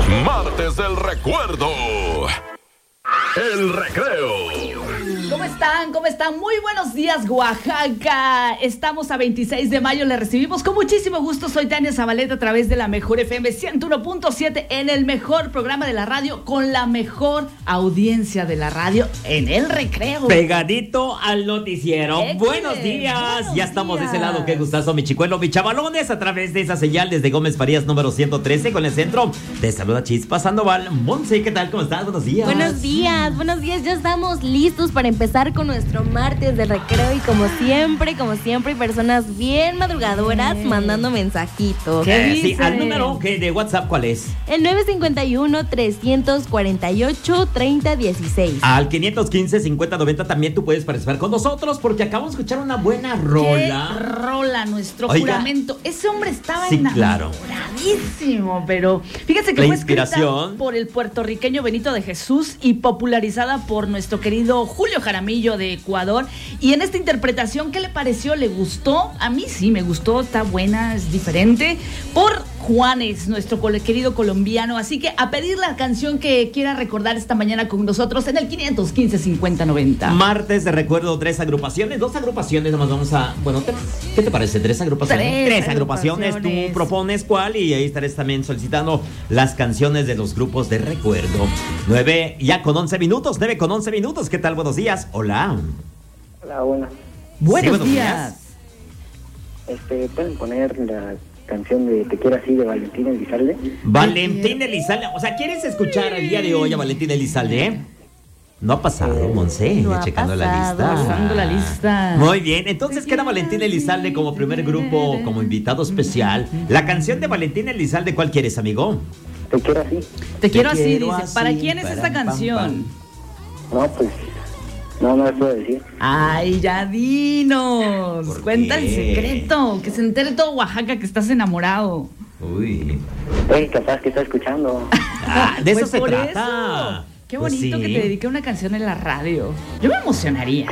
Martes del Recuerdo. El recreo. ¿Cómo están? ¿Cómo están? Muy buenos días, Oaxaca. Estamos a 26 de mayo. Le recibimos con muchísimo gusto. Soy Tania Zabaleta a través de la Mejor FM 101.7 en el mejor programa de la radio con la mejor audiencia de la radio en el recreo. Pegadito al noticiero. Échale. Buenos días. Buenos Ya estamos de ese días. lado. Qué gustazo, mi chicuelo, mi chavalones, a través de esa señal desde Gómez Farías número 113 con el centro. Te saluda Chispa Sandoval. Monse, ¿qué tal? ¿Cómo estás? Buenos días. Buenos días. Ya estamos listos para empezar con nuestro martes de recreo y como siempre, personas bien madrugadoras mandando mensajitos. ¿Qué Sí, dice? al número de WhatsApp, ¿cuál es? El 951-348-3016. Al 515-5090 también tú puedes participar con nosotros porque acabamos de escuchar una buena ¿Qué rola. rola? Nuestro Oiga. juramento. Ese hombre estaba Sí, claro. enamoradísimo, pero fíjense que La fue inspiración. escrita por el puertorriqueño Benito de Jesús y popularizada por nuestro querido Julio Jaramillo de Ecuador. Y en esta interpretación, ¿qué le pareció? ¿Le gustó? A mí sí me gustó, está buena, es diferente. Por Juanes, nuestro querido colombiano. Así que a pedir la canción que quiera recordar esta mañana con nosotros en el 515-5090. Martes de recuerdo, 3 agrupaciones, 2 agrupaciones, nomás vamos a... Bueno, ¿qué te parece? 3 agrupaciones. Tres agrupaciones, agrupaciones. tú propones cuál y ahí estarás también solicitando las canciones de los grupos de recuerdo. 9 con 11 minutos, ¿qué tal? Buenos días, hola. Hola, buenas. Buenos buenos días. ¿Pueden poner la canción de Te quiero así de Valentín Elizalde? Valentín Elizalde, o sea, ¿quieres escuchar el día de hoy a Valentín Elizalde? No ha pasado, Monse, No ya ha checando la pasado. lista. Pasando la lista. Muy bien, entonces queda Valentín Elizalde como primer grupo, como invitado especial. La canción de Valentín Elizalde, ¿cuál quieres, amigo? Te quiero así. Te quiero así, quiero dice. así, ¿Para quién es esta param, pam, canción? No, pues, no les puedo decir. Ay, ya dinos. ¿Por Cuenta el qué? secreto. Que se entere todo Oaxaca que estás enamorado. Uy. Capaz que está escuchando. De eso Pues se por trata. eso. Qué Pues bonito sí. que te dedique una canción en la radio. Yo me emocionaría.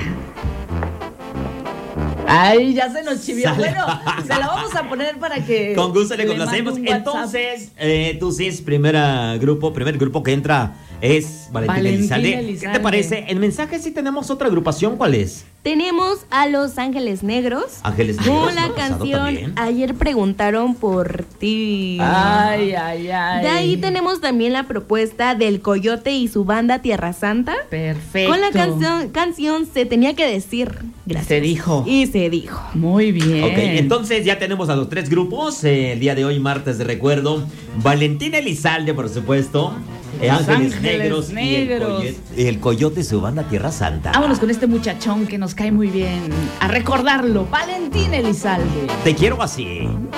Ay, ya se nos chivió. Sale. Bueno, se la vamos a poner para que. Con gusto le mande complacemos. un WhatsApp. Entonces, tú sí es primer grupo que entra es Valentín Elizalde. ¿Qué te Elizalde. parece? En mensaje sí tenemos otra agrupación, ¿cuál es? Tenemos a Los Ángeles Negros. Ángeles Negros, Con la ¿no? Pasado canción también. Ayer preguntaron por ti. Ay. De ahí tenemos también la propuesta del Coyote y su banda Tierra Santa. Perfecto. Con la canción Se Tenía que Decir. Gracias. Se dijo. Y se dijo. Muy bien. Ok, entonces ya tenemos a los 3 grupos. El día de hoy, martes de recuerdo. Valentín Elizalde, por supuesto. Ángeles Negros. Y el Coyote y su banda Tierra Santa. Vámonos con este muchachón que nos cae muy bien. A recordarlo. Valentín Elizalde. Te quiero así.